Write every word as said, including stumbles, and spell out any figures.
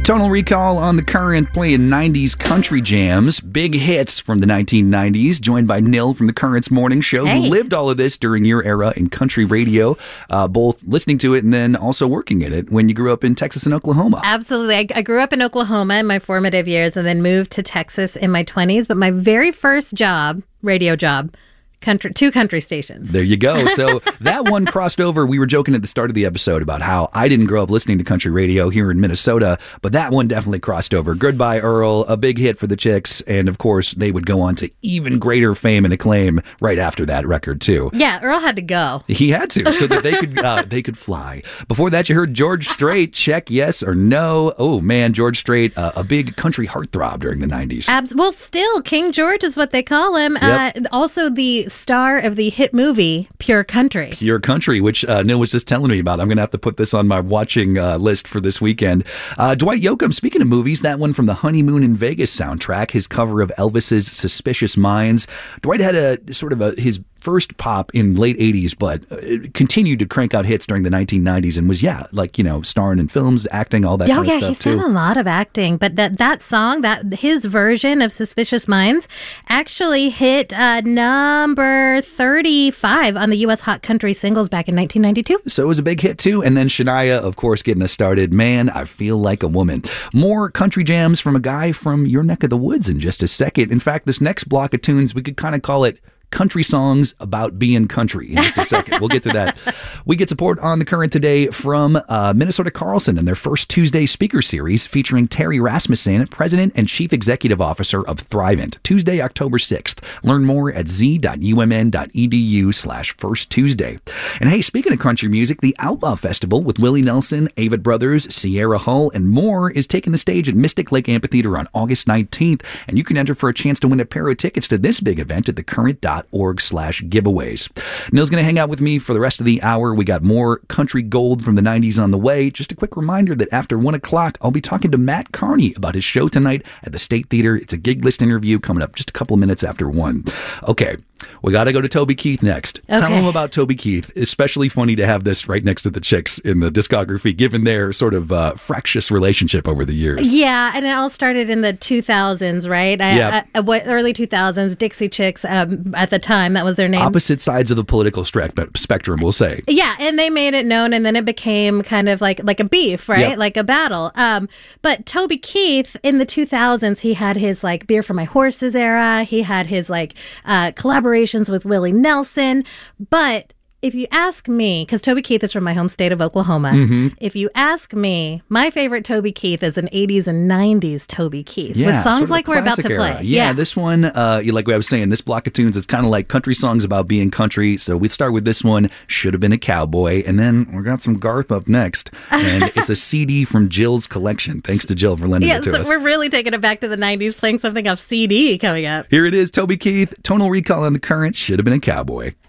Tonal Recall on the Current, playing nineties country jams, big hits from the nineteen nineties, joined by Nil from the Current's morning show, Hey. who lived all of this during your era in country radio, uh, both listening to it and then also working in it when you grew up in Texas and Oklahoma. Absolutely. I, I grew up in Oklahoma in my formative years and then moved to Texas in my twenties. But my very first job, radio job, country, two country stations. There you go. So that one crossed over. We were joking at the start of the episode about how I didn't grow up listening to country radio here in Minnesota, but that one definitely crossed over. Goodbye, Earl, a big hit for the Chicks. And of course, they would go on to even greater fame and acclaim right after that record, too. Yeah, Earl had to go. He had to, so that they could uh, they could fly. Before that, you heard George Strait, Check Yes or No. Oh, man, George Strait, uh, a big country heartthrob during the nineties. Abs- well, still, King George is what they call him. Yep. Uh, also, the star of the hit movie Pure Country. Pure Country, which uh, Neil was just telling me about. I'm going to have to put this on my watching uh, list for this weekend. Uh, Dwight Yoakam, speaking of movies, that one from the Honeymoon in Vegas soundtrack, his cover of Elvis's Suspicious Minds. Dwight had a sort of a his first pop in late eighties, but uh, continued to crank out hits during the nineteen nineties and was, yeah, like, you know, starring in films, acting, all that Oh, kind yeah, of stuff, he's too. done a lot of acting, but that, that song, that his version of Suspicious Minds actually hit uh, number thirty-five on the U S Hot Country Singles back in nineteen ninety-two. So it was a big hit, too. And then Shania, of course, getting us started. Man, I Feel Like a Woman. More country jams from a guy from your neck of the woods in just a second. In fact, this next block of tunes, we could kind of call it country songs about being country in just a second. We'll get to that. We get support on the Current today from uh, Minnesota Carlson and their first Tuesday speaker series featuring Terry Rasmussen, President and Chief Executive Officer of Thrivent. Tuesday, October sixth. Learn more at z.umn.edu slash first Tuesday. And hey, speaking of country music, the Outlaw Festival with Willie Nelson, Avett Brothers, Sierra Hull, and more is taking the stage at Mystic Lake Amphitheater on August nineteenth. And you can enter for a chance to win a pair of tickets to this big event at thecurrent dot org slash giveaways. Neil's going to hang out with me for the rest of the hour. We got more country gold from the nineties on the way. Just a quick reminder that after one o'clock, I'll be talking to Matt Carney about his show tonight at the State Theater. It's a gig list interview coming up just a couple of minutes after one. Okay, we got to go to Toby Keith next. Okay. Tell him about Toby Keith. Especially funny to have this right next to the Chicks in the discography, given their sort of uh, fractious relationship over the years. Yeah, and it all started in the two thousands, right? I, Yeah. I, what early two thousands, Dixie Chicks, um, at the time, that was their name. Opposite sides of the political strec- spectrum, we'll say. Yeah, and they made it known, and then it became kind of like like a beef, right? Yep. Like a battle. Um, but Toby Keith in the two thousands, he had his like Beer for My Horses era. He had his like uh, collaborations with Willie Nelson. But if you ask me, because Toby Keith is from my home state of Oklahoma, Mm-hmm. if you ask me, my favorite Toby Keith is an eighties and nineties Toby Keith Yeah, with songs sort of like a we're about to classic play. era. Yeah, this one, uh, like I was saying, this block of tunes is kind of like country songs about being country. So we start with this one, Should Have Been a Cowboy. And then we got some Garth up next. And it's a C D from Jill's collection. Thanks to Jill for lending Yeah, it to so us. we're really taking it back to the nineties, playing something off C D coming up. Here it is, Toby Keith, Tonal Recall on the Current, Should Have Been a Cowboy.